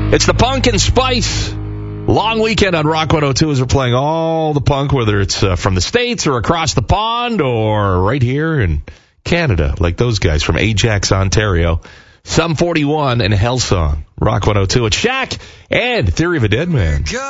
It's the Pumpkin Spice long weekend on Rock 102 as we're playing all the punk, whether it's from the States or across the pond or right here in Canada, like those guys from Ajax, Ontario. Sum 41 and Hellsong. Rock 102. It's Shaq and Theory of a Dead Man.